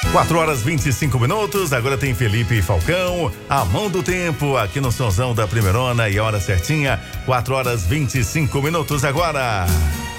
4h25. Agora tem Felipe e Falcão, A Mão do Tempo, aqui no Sonzão da Primeirona, e hora certinha, 4h25 agora.